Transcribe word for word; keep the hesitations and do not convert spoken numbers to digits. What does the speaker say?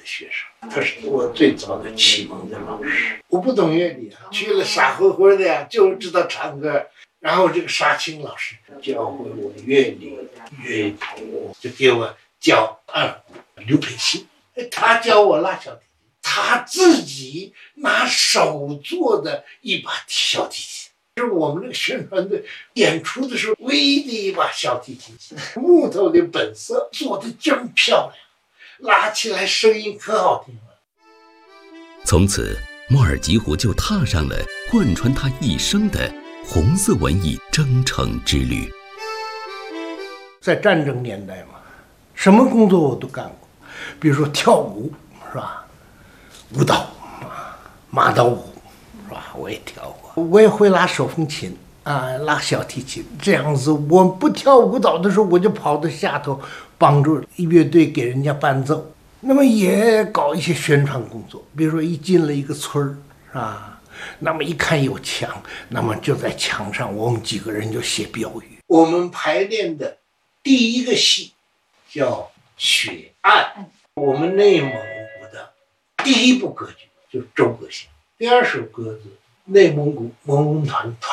学生，他是我最早的启蒙的老师。我不懂乐理啊，去了傻乎乎的呀，就知道唱歌。然后这个沙青老师教会我乐理、乐谱，就给我教二胡。刘培新，他教我拉小提琴，他自己拿手做的一把小提琴。是我们那个宣传队演出的时候唯一的一把小提琴，木头的本色做的真漂亮，拉起来声音可好听了。 从此，莫尔吉胡就踏上了贯穿他一生的红色文艺征程之旅。 在战争年代嘛，什么工作我都干过，比如说跳舞，是吧？舞蹈啊，马刀舞，是吧？我也跳过，我也会拉手风琴啊，拉小提琴。这样子，我不跳舞蹈的时候，我就跑到下头帮助乐队给人家伴奏。那么也搞一些宣传工作，比如说一进了一个村儿，是吧？那么一看有墙，那么就在墙上，我们几个人就写标语。我们排练的第一个戏叫《血案》，我们内蒙古的第一部歌剧就是周歌行，第二首歌子内蒙古文工团团。